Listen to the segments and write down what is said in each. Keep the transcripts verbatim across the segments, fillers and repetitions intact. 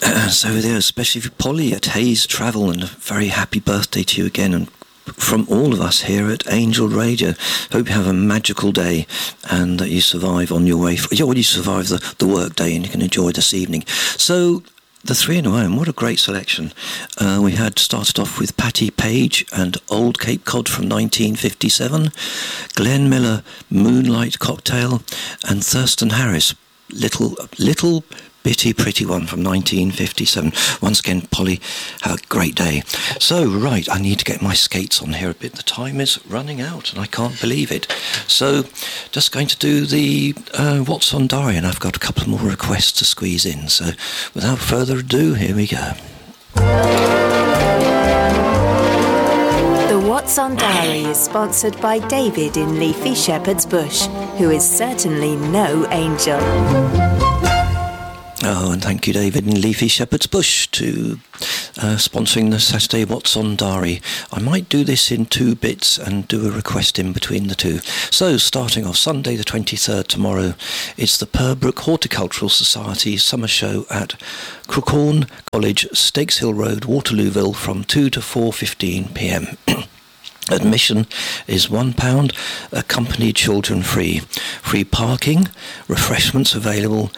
Uh, so there, especially for Polly at Hayes Travel, and a very happy birthday to you again, and from all of us here at Angel Radio. Hope you have a magical day and that you survive on your way. For, you already survived the, the work day and you can enjoy this evening. So, the three in a row, what a great selection. Uh, we had started off with Patti Page and Old Cape Cod from nineteen fifty-seven, Glenn Miller, Moonlight Cocktail, and Thurston Harris, Little Little Bitty Pretty One from nineteen fifty-seven. Once again, Polly, have a great day. So, right, I need to get my skates on here a bit. The time is running out and I can't believe it. So, just going to do the uh, What's on Diary, and I've got a couple more requests to squeeze in. So, without further ado, here we go. The What's on Diary is sponsored by David in Leafy Shepherd's Bush, who is certainly no angel. Oh, and thank you, David in Leafy Shepherd's Bush, to uh, sponsoring the Saturday What's on Diary. I might do this in two bits and do a request in between the two. So, starting off Sunday the twenty-third tomorrow, it's the Purbrook Horticultural Society summer show at Crookhorn College, Stakes Hill Road, Waterlooville, from two to four fifteen p m. Admission is one pound, accompanied children free. Free parking, refreshments available.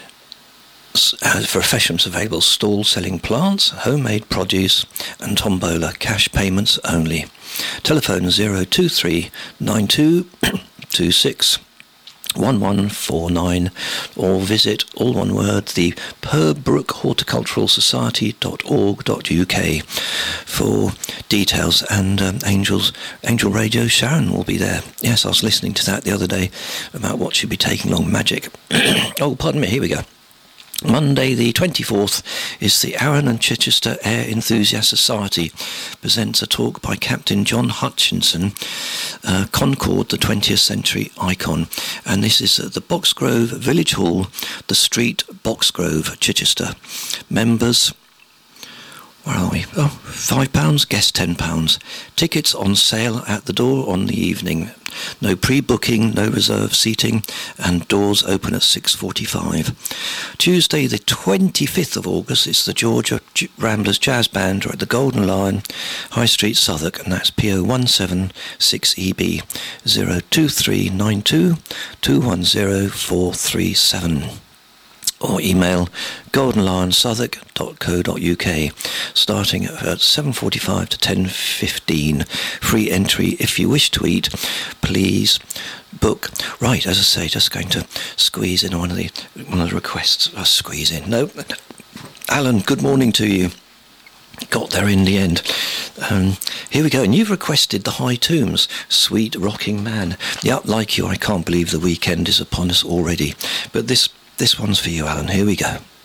Uh, for refreshments available, stall selling plants, homemade produce and tombola, cash payments only. Telephone zero two three nine two two six one one four nine or visit, all one word, the Purbrook Horticultural Society dot org dot U K for details. And um, Angels, Angel Radio Sharon will be there. Yes, I was listening to that the other day about what should be taking along magic. Oh, pardon me, here we go. Monday the twenty-fourth is the Arran and Chichester Air Enthusiast Society presents a talk by Captain John Hutchinson, uh, Concorde, the twentieth century icon, and this is at the Boxgrove Village Hall, the street Boxgrove, Chichester. Members, where are we? Oh, five pounds, guest ten pounds. Tickets on sale at the door on the evening. No pre-booking, no reserve seating, and doors open at six forty-five. Tuesday the twenty-fifth of August is the Georgia Ramblers Jazz Band at the Golden Lion, High Street, Southwark, and that's P O one seven six E B, zero two three nine two two one zero four three seven. Or email golden lion southwark dot co dot U K, starting at seven forty-five to ten fifteen. Free entry if you wish to eat. Please book. Right, as I say, just going to squeeze in one of the one of the requests. Uh, squeeze in. No, Alan, good morning to you. Got there in the end. Um, here we go. And you've requested the High Tombs, Sweet Rocking Man. Yeah, like you, I can't believe the weekend is upon us already. But this This one's for you, Alan. Here we go.